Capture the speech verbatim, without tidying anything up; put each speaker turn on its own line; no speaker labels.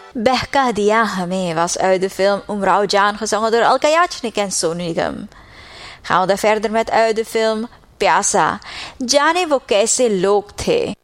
Behka Diya Hame was uit de film Umrao Jaan gezongen door Alka Yachnik en Sonu Nigam. Gaan we dan verder met uit de film Pyasa, Jaane wo kaise log the.